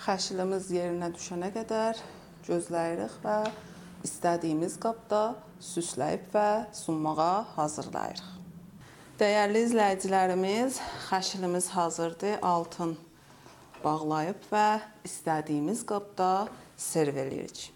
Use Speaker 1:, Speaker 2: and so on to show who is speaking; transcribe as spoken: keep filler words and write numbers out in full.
Speaker 1: Xəşilimiz yerinə düşənə qədər gözləyirik və istədiyimiz qabda süsləyib və sunmağa hazırlayırıq. Dəyərli izləyicilərimiz, xəşilimiz hazırdır. Altın bağlayıb və istədiyimiz qabda serv edirik.